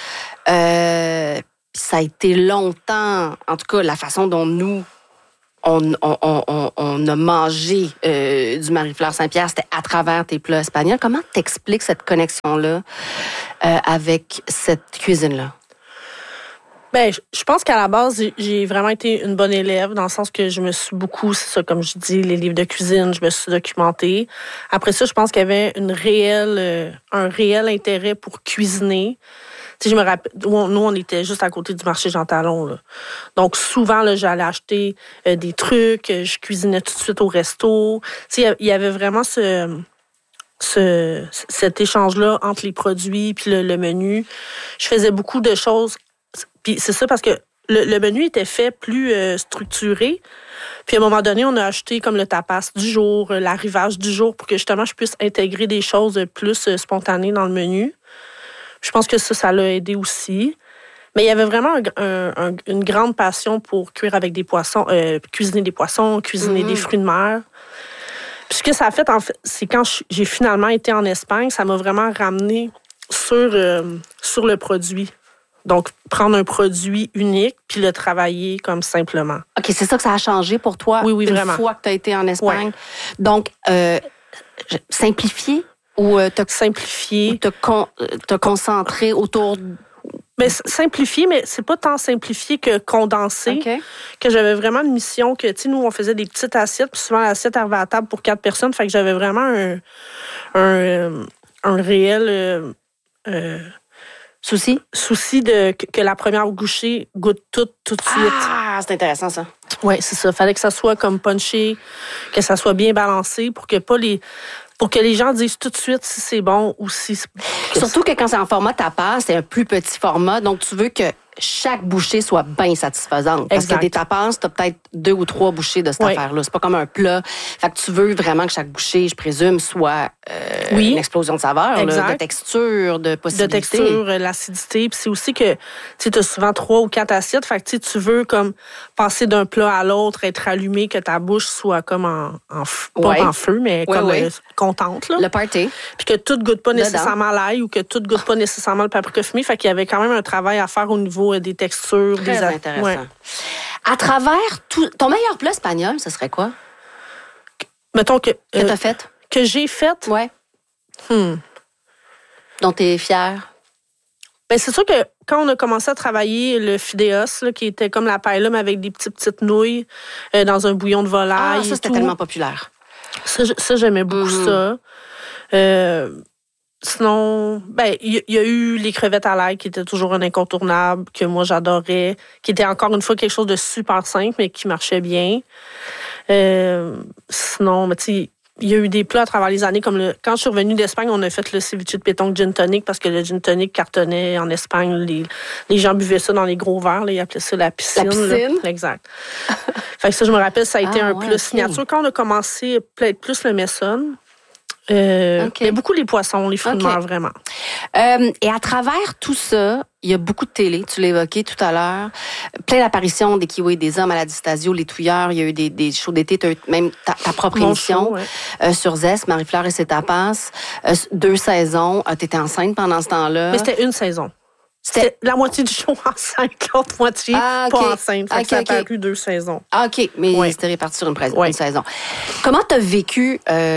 puis ça a été longtemps, en tout cas, la façon dont nous... On a mangé du Marie-Fleur Saint-Pierre, c'était à travers tes plats espagnols. Comment t'expliques cette connexion-là avec cette cuisine-là? Ben, je pense qu'à la base, j'ai vraiment été une bonne élève, dans le sens que je me suis beaucoup, c'est ça, comme je dis, les livres de cuisine, je me suis documentée. Après ça, je pense qu'il y avait un réel intérêt pour cuisiner. Tu sais, je me rappelle, nous, on était juste à côté du marché Jean Talon, là. Donc, souvent, là, j'allais acheter des trucs, je cuisinais tout de suite au resto. Tu sais, il y avait vraiment cet échange-là entre les produits puis le menu. Je faisais beaucoup de choses. Puis c'est ça parce que le menu était fait plus structuré. Puis à un moment donné, on a acheté comme le tapas du jour, l'arrivage du jour pour que justement je puisse intégrer des choses plus spontanées dans le menu. Je pense que ça l'a aidé aussi. Mais il y avait vraiment une grande passion pour cuire avec des poissons, cuisiner des poissons, cuisiner des fruits de mer. Puis ce que ça a fait, en fait, c'est quand j'ai finalement été en Espagne, ça m'a vraiment ramené sur le produit. Donc, prendre un produit unique puis le travailler comme simplement. OK, c'est ça que ça a changé pour toi? Oui, vraiment. Une fois que tu as été en Espagne? Ouais. Donc, simplifier? Ou simplifier. Te concentrer autour... Mais simplifier, mais c'est pas tant simplifier que condenser. Okay. Que j'avais vraiment une mission que, tu sais, nous, on faisait des petites assiettes, puis souvent, l'assiette arrivait à table pour 4 personnes. Fait que j'avais vraiment un réel... Souci que la première bouchée goûte tout de suite. Ah, c'est intéressant, ça. Oui, c'est ça. Fallait que ça soit comme punché, que ça soit bien balancé pour que les gens disent tout de suite si c'est bon ou si... Surtout que quand c'est en format tapas, c'est un plus petit format, donc tu veux que chaque bouchée soit bien satisfaisante. Parce que des tapas, t'as peut-être 2 ou 3 bouchées de cette affaire-là. C'est pas comme un plat. Fait que tu veux vraiment que chaque bouchée, je présume, soit une explosion de saveur, là, de texture, de possibilités. De texture, l'acidité. Puis c'est aussi que tu as souvent 3 ou 4 assiettes. Fait que tu veux comme passer d'un plat à l'autre, être allumé, que ta bouche soit comme pas en feu, mais comme contente. Là. Le party. Puis que tout goûte pas nécessairement l'ail ou que tout goûte pas nécessairement le paprika fumé. Fait qu'il y avait quand même un travail à faire au niveau mots, des textures. Très intéressant. À travers tout... Ton meilleur plat espagnol, ce serait quoi? Mettons que... Que t'as fait? Que j'ai fait? Ouais. Dont t'es fière? Ben, c'est sûr que quand on a commencé à travailler le fideos, là, qui était comme la paella, mais avec des petites nouilles dans un bouillon de volaille. Ça, c'était tellement populaire. Ça j'aimais beaucoup ça. Sinon, ben, il y a eu les crevettes à l'ail qui étaient toujours un incontournable, que moi j'adorais, qui était encore une fois quelque chose de super simple, mais qui marchait bien. Sinon, tu sais, il y a eu des plats à travers les années, comme quand je suis revenue d'Espagne, on a fait le ceviche de pétanque gin tonic, parce que le gin tonic cartonnait en Espagne. Les gens buvaient ça dans les gros verres, là, ils appelaient ça la piscine. La piscine? Là. Exact. Fait que ça, je me rappelle, ça a été un plat signature. Quand on a commencé, peut-être plus le messon, mais beaucoup les poissons, les fruits de mer, vraiment. Et à travers tout ça, il y a beaucoup de télé, tu l'as évoqué tout à l'heure. Plein d'apparitions des Kiwis, des hommes à la Distasio, les Touilleurs. Il y a eu des shows d'été. Tu as eu même ta propre émission sur Zest, Marie-Fleur et ses tapas. 2 saisons. Tu étais enceinte pendant ce temps-là. Mais c'était une saison. C'était la moitié du show enceinte, l'autre moitié pas enceinte. Fait que ça a paru 2 saisons. OK, mais c'était réparti sur une saison. Comment tu as vécu...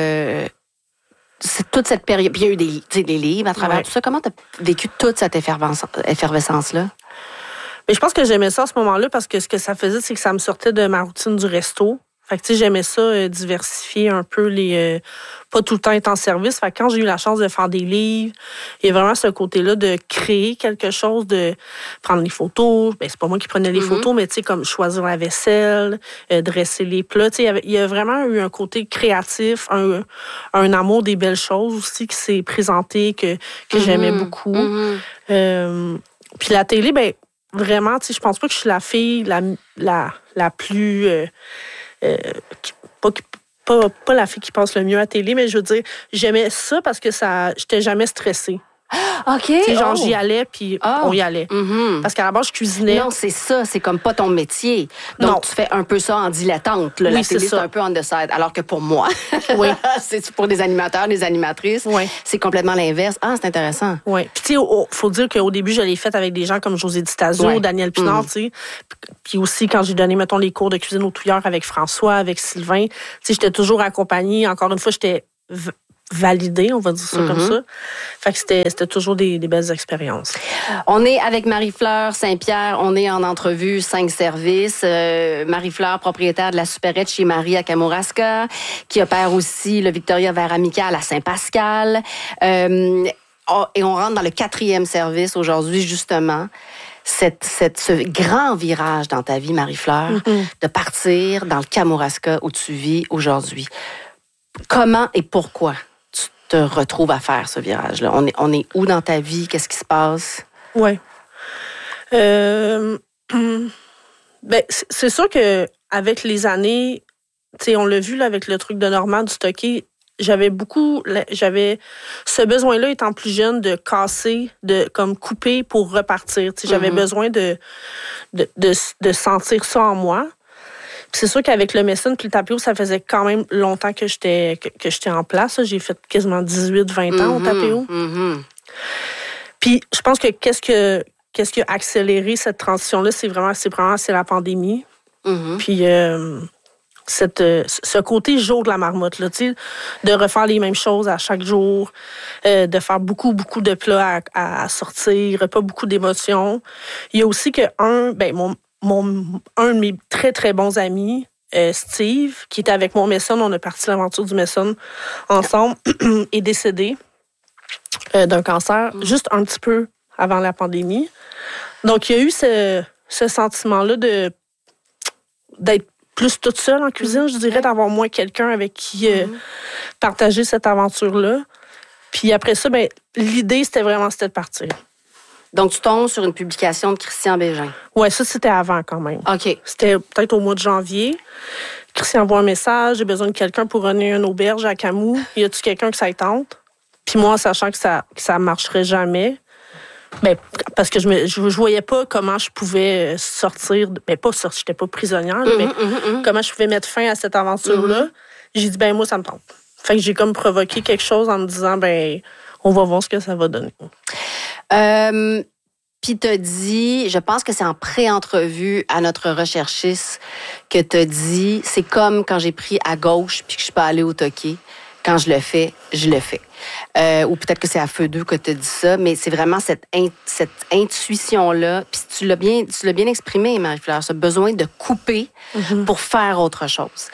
toute cette période, puis il y a eu des livres à travers tout ça. Comment tu as vécu toute cette effervescence-là? Mais je pense que j'aimais ça à ce moment-là parce que ce que ça faisait, c'est que ça me sortait de ma routine du resto. Fait que, tu sais, j'aimais ça, diversifier un peu pas tout le temps être en service. Fait que quand j'ai eu la chance de faire des livres, il y a vraiment ce côté-là de créer quelque chose, de prendre les photos. Ben, c'est pas moi qui prenais les photos, mais tu sais, comme choisir la vaisselle, dresser les plats. Tu sais, il y a vraiment eu un côté créatif, un amour des belles choses aussi qui s'est présenté, que j'aimais beaucoup. Puis la télé, ben, vraiment, tu sais, je pense pas que je suis la fille la plus... pas la fille qui passe le mieux à la télé, mais je veux dire, j'aimais ça parce que j'étais jamais stressée. OK. C'est genre, j'y allais, puis on y allait. Parce qu'à la base, je cuisinais. Non, c'est ça. C'est comme pas ton métier. Donc, tu fais un peu ça en dilettante. Là. Oui, la télé, c'est un peu on the side. Alors que pour moi, c'est pour des animateurs, des animatrices, c'est complètement l'inverse. Ah, c'est intéressant. Oui. Puis, tu sais, faut dire qu'au début, je l'ai fait avec des gens comme José Di Stasio, Daniel Pinard, tu sais. Puis aussi, quand j'ai donné, mettons, les cours de cuisine aux Touilleurs avec François, avec Sylvain, tu sais, j'étais toujours accompagnée. Encore une fois, j'étais validée, on va dire ça comme ça. Fait que c'était toujours des belles expériences. On est avec Marie-Fleur Saint-Pierre. On est en entrevue 5 services. Marie-Fleur, propriétaire de la supérette chez Marie à Kamouraska, qui opère aussi le Victoria Vers Amical à Saint-Pascal. Et on rentre dans le 4e service aujourd'hui, justement. Ce grand virage dans ta vie, Marie-Fleur, de partir dans le Kamouraska où tu vis aujourd'hui. Comment et pourquoi tu te retrouves à faire ce virage-là? On est où dans ta vie? Qu'est-ce qui se passe? Oui. Ben, c'est sûr que avec les années, tu sais, on l'a vu là, avec le truc de Normand, du stocké, j'avais ce besoin-là, étant plus jeune, de casser, de comme couper pour repartir. Tu sais, j'avais besoin de sentir ça en moi. Puis c'est sûr qu'avec le Messon puis le Tapio, ça faisait quand même longtemps que j'étais en place. J'ai fait quasiment 18-20 ans au Tapio. Puis je pense que qu'est-ce qui a accéléré cette transition-là, c'est la pandémie. Puis ce côté jour de la marmotte, là, tu sais, de refaire les mêmes choses à chaque jour, de faire beaucoup de plats à sortir, pas beaucoup d'émotions. Il y a aussi que un de mes très, très bons amis, Steve, qui était avec moi au Messon, on a parti l'aventure du Messon ensemble, est décédé d'un cancer juste un petit peu avant la pandémie. Donc, il y a eu ce sentiment-là d'être plus toute seule en cuisine, je dirais, d'avoir moins quelqu'un avec qui partager cette aventure-là. Puis après ça, l'idée, c'était de partir. Donc, tu tombes sur une publication de Christian Bégin. Oui, ça, c'était avant quand même. OK. C'était peut-être au mois de janvier. Christian envoie un message, j'ai besoin de quelqu'un pour runner une auberge à Camus. Y a-tu quelqu'un que ça tente? Puis moi, sachant que ça marcherait jamais, parce que je voyais pas comment je pouvais sortir, j'étais pas prisonnière, mais comment je pouvais mettre fin à cette aventure-là. J'ai dit, moi, ça me tente. Fait que j'ai comme provoqué quelque chose en me disant, on va voir ce que ça va donner. Puis t'as dit, je pense que c'est en pré-entrevue à notre recherchiste que t'as dit, c'est comme quand j'ai pris à gauche puis que je suis pas allée au toqué. Quand je le fais, je le fais. Ou peut-être que c'est à feu 2 que tu as dit ça, mais c'est vraiment cette intuition-là. Puis tu l'as bien exprimé, Marie-Fleur, ce besoin de couper pour faire autre chose.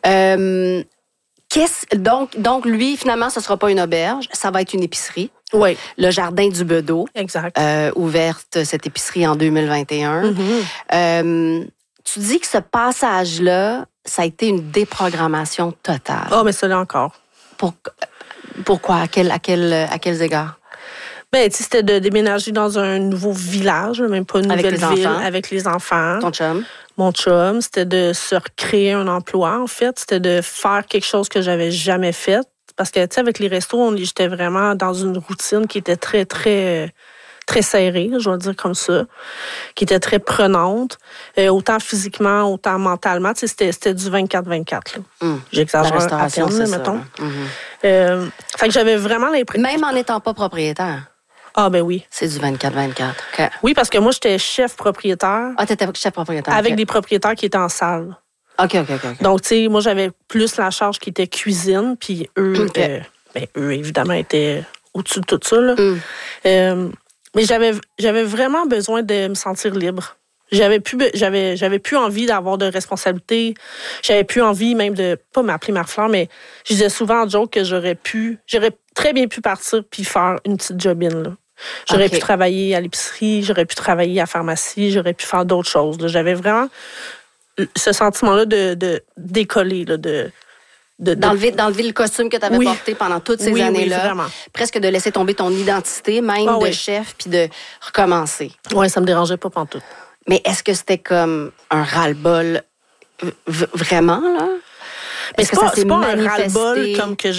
Donc, lui, finalement, ce ne sera pas une auberge, ça va être une épicerie. Oui. Le Jardin du Bedeau. Exact. Ouverte, cette épicerie, en 2021. Tu dis que ce passage-là, ça a été une déprogrammation totale. Oh, mais ça l'est encore. Pourquoi? À quels égards? Ben, c'était de déménager dans un nouveau village, même pas une nouvelle ville, avec les enfants. Ton chum? Mon chum. C'était de se recréer un emploi, en fait. C'était de faire quelque chose que j'avais jamais fait. Parce que, tu sais, avec les restos, j'étais vraiment dans une routine qui était très, très, très serrée, je vais le dire comme ça, qui était très prenante, autant physiquement, autant mentalement. Tu sais, c'était du 24-24. J'exagère à peine, mettons. Fait que j'avais vraiment l'impression... Même en n'étant pas propriétaire? Ah, ben oui. C'est du 24-24. Okay. Oui, parce que moi, j'étais chef propriétaire. Ah, t'étais chef propriétaire. Avec des propriétaires qui étaient en salle. OK. Donc, tu sais, moi, j'avais plus la charge qui était cuisine, puis eux, eux, évidemment, étaient au-dessus de tout ça, là. Mais j'avais vraiment besoin de me sentir libre. J'avais plus envie d'avoir de responsabilités. J'avais plus envie même de pas m'appeler Marie-Fleur, mais je disais souvent en joke que j'aurais très bien pu partir puis faire une petite jobine, là. J'aurais pu travailler à l'épicerie, j'aurais pu travailler à la pharmacie, j'aurais pu faire d'autres choses, là. J'avais vraiment ce sentiment-là de décoller, là, d'enlever le costume que tu avais porté pendant toutes ces années-là. Oui, presque de laisser tomber ton identité, même de chef, puis de recommencer. Oui, ça me dérangeait pas pantoute. Mais est-ce que c'était comme un ras-le-bol vraiment, là? Mais c'est pas un ras-le-bol comme tu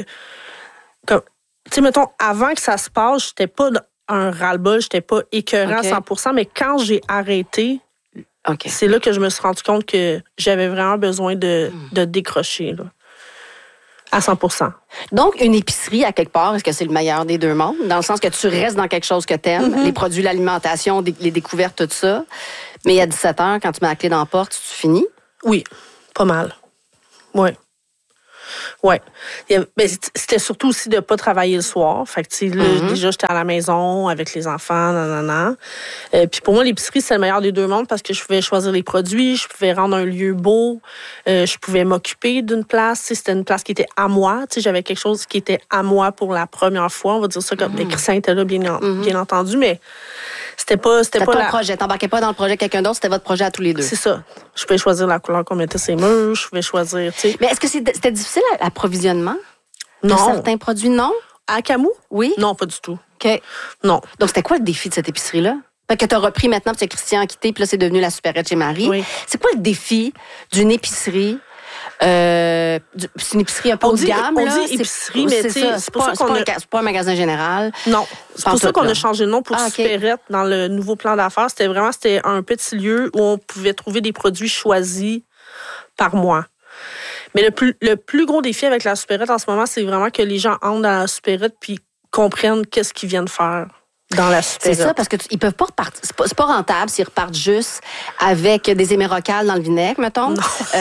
sais, mettons, avant que ça se passe, j'étais pas un ras-le-bol, j'étais pas écœurant à 100%, mais quand j'ai arrêté, c'est là que je me suis rendu compte que j'avais vraiment besoin de décrocher, là. À 100%. Donc, une épicerie, à quelque part, est-ce que c'est le meilleur des deux mondes? Dans le sens que tu restes dans quelque chose que t'aimes, les produits, l'alimentation, les découvertes, tout ça. Mais à 17h, quand tu mets la clé dans la porte, tu finis? Oui, pas mal. Oui. Ouais. Ben, c'était surtout aussi de ne pas travailler le soir. Fait que, là, déjà, j'étais à la maison avec les enfants, Puis pour moi, l'épicerie, c'est le meilleur des deux mondes parce que je pouvais choisir les produits, je pouvais rendre un lieu beau, je pouvais m'occuper d'une place. C'était une place qui était à moi. J'avais quelque chose qui était à moi pour la première fois. On va dire ça comme les Christians étaient là, bien entendu, mais c'était pas ton projet. T'embarquais pas dans le projet de quelqu'un d'autre, c'était votre projet à tous les deux. C'est ça. Je pouvais choisir la couleur qu'on mettait sur les murs, je pouvais choisir, tu sais. Mais est-ce que c'était difficile l'approvisionnement? Non. De certains produits, non? À Camou? Oui. Non, pas du tout. OK. Non. Donc, c'était quoi le défi de cette épicerie-là? Fait que t'as repris maintenant, puis Christian a quitté, puis là, c'est devenu la supérette chez Marie. Oui. C'est quoi le défi d'une épicerie? C'est une épicerie un peu haut de gamme. On dit épicerie, mais c'est pas un magasin général. Non. C'est pour ça qu'on a changé de nom pour Supérette dans le nouveau plan d'affaires. C'était un petit lieu où on pouvait trouver des produits choisis par mois. Mais le plus gros défi avec la Supérette en ce moment, c'est vraiment que les gens entrent dans la Supérette puis comprennent qu'est-ce qu'ils viennent faire dans la Supérette. C'est ça, parce qu'ils peuvent pas repartir. C'est pas rentable s'ils repartent juste avec des émérocales dans le vinaigre, mettons,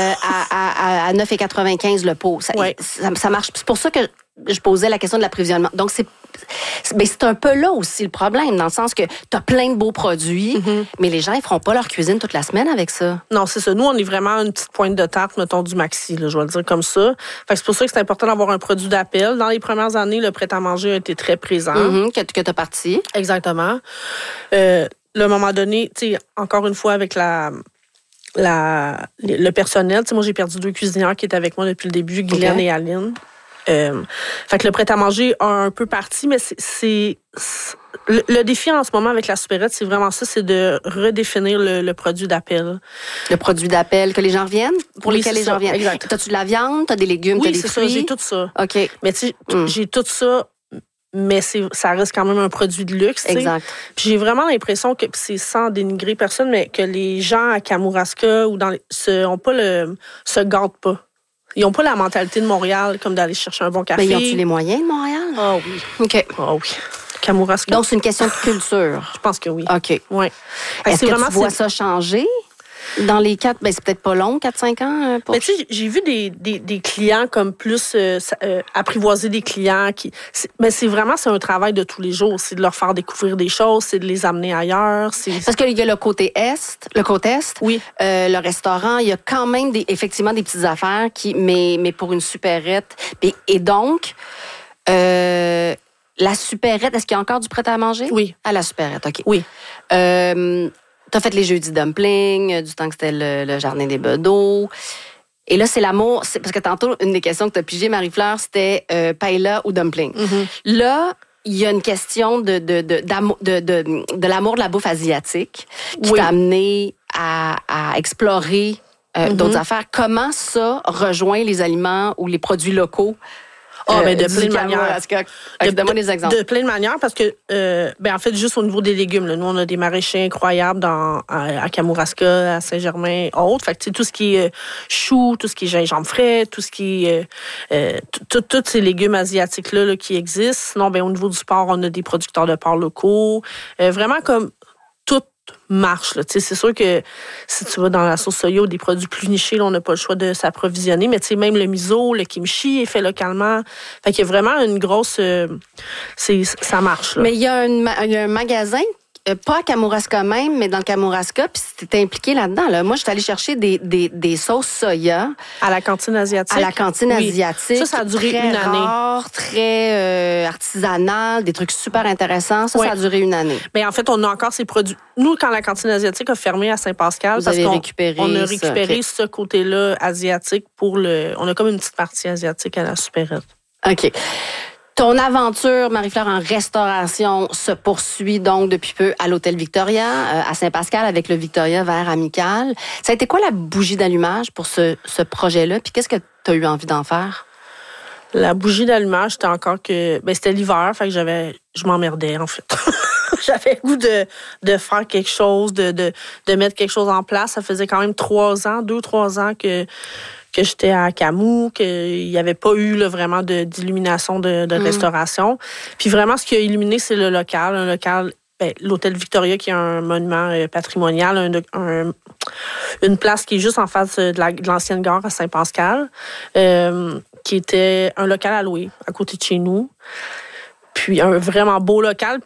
à 9,95 le pot. Ça marche. C'est pour ça que je posais la question de l'approvisionnement. Donc, c'est un peu là aussi le problème, dans le sens que tu as plein de beaux produits, mais les gens, ils feront pas leur cuisine toute la semaine avec ça. Non, c'est ça. Nous, on est vraiment une petite pointe de tarte, mettons, du maxi, là, je vais le dire comme ça. Fait que c'est pour ça que c'est important d'avoir un produit d'appel. Dans les premières années, le prêt-à-manger a été très présent. Que tu as parti. Exactement. À un moment donné, tu sais, encore une fois, avec le personnel, tu sais, moi, j'ai perdu 2 cuisinières qui étaient avec moi depuis le début, Guylaine et Aline. Fait que le prêt-à-manger a un peu parti, mais c'est le défi en ce moment avec la Supérette, c'est vraiment ça, c'est de redéfinir le produit d'appel. Le produit d'appel, que les gens reviennent? Pour lesquels les gens reviennent. Exact. T'as-tu de la viande? T'as des légumes? T'as des fruits? Oui, c'est ça, j'ai tout ça. OK. Mais tu sais, j'ai tout ça, mais ça reste quand même un produit de luxe. Exact. Puis j'ai vraiment l'impression que, c'est sans dénigrer personne, mais que les gens à Kamouraska ou se gâtent pas. Ils n'ont pas la mentalité de Montréal, comme d'aller chercher un bon café. Mais ils ont-tu les moyens de Montréal? Ah oui. OK. Ah oui. OK. Kamouraska. Donc, c'est une question de culture. Je pense que oui. OK. Ouais. Est-ce que tu vois ça changer? Dans les 4, c'est peut-être pas long, 4-5 ans? Mais tu sais, j'ai vu des clients comme plus apprivoiser des clients. Mais c'est un travail de tous les jours. C'est de leur faire découvrir des choses, c'est de les amener ailleurs. Parce qu'il y a le côté est, oui. Le restaurant, il y a quand même effectivement des petites affaires, mais pour une supérette. Et donc, la supérette, est-ce qu'il y a encore du prêt à manger? Oui. À la supérette, OK. Oui. T'as fait les jeudis dumplings, du temps que c'était le jardin des bedeaux. Et là, c'est l'amour. Parce que tantôt, une des questions que t'as pigées, Marie-Fleur, c'était paella ou dumpling. Mm-hmm. Là, il y a une question de l'amour de la bouffe asiatique qui t'a amené à explorer d'autres affaires. Comment ça rejoint les aliments ou les produits locaux? De plein de manières. Donne-moi des exemples. De plein de manières, parce que, en fait, juste au niveau des légumes, là, nous, on a des maraîchers incroyables à Kamouraska, à Saint-Germain, autres. Fait que, tout ce qui est chou, tout ce qui est gingembre frais, tout ce qui est, tous ces légumes asiatiques-là là, qui existent. Sinon, au niveau du porc, on a des producteurs de porc locaux. Vraiment comme tout marche. Là. C'est sûr que si tu vas dans la sauce soya ou des produits plus nichés, là, on n'a pas le choix de s'approvisionner. Mais même le miso, le kimchi est fait localement. Fait qu'il y a vraiment une grosse... ça marche. Là. Mais il y a un magasin, pas à Kamouraska même, mais dans Kamouraska, puis c'était impliqué là-dedans. Là. Moi, je suis allée chercher des sauces soya. À la cantine asiatique? À la cantine asiatique. Ça a duré une année. Rare, très artisanal, des trucs super intéressants. Ça a duré une année. Mais en fait, on a encore ces produits. Nous, quand la cantine asiatique a fermé à Saint-Pascal, on a récupéré ce côté-là asiatique on a comme une petite partie asiatique à la supérette. OK. Ton aventure, Marie-Fleur, en restauration se poursuit donc depuis peu à l'Hôtel Victoria, à Saint-Pascal, avec le Victoria Verre Amical. Ça a été quoi la bougie d'allumage pour ce projet-là? Puis qu'est-ce que tu as eu envie d'en faire? La bougie d'allumage, c'était encore que... c'était l'hiver, fait que je m'emmerdais, en fait. J'avais le goût de faire quelque chose, de mettre quelque chose en place. Ça faisait quand même 2-3 ans que j'étais à Camus, qu'il n'y avait pas eu là, vraiment d'illumination de restauration. Puis vraiment, ce qui a illuminé, c'est le local. Un local, l'Hôtel Victoria, qui est un monument patrimonial, une place qui est juste en face de l'ancienne gare à Saint-Pascal, qui était un local à louer à côté de chez nous. Puis un vraiment beau local.